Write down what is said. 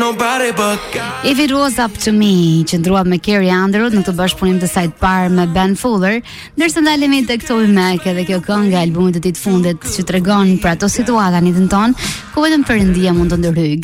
If It Was Up To Me, që ndruat me Carrie Underwood në këtë bashkëpunim të saj të parë me Ben Fuller, ndërsa ndalemi tek Toby Mac edhe kjo këngë e albumit të ditë fundit që tregon për ato situata në jetën tonë ku vetëm Perëndia mund të ndërhyjë.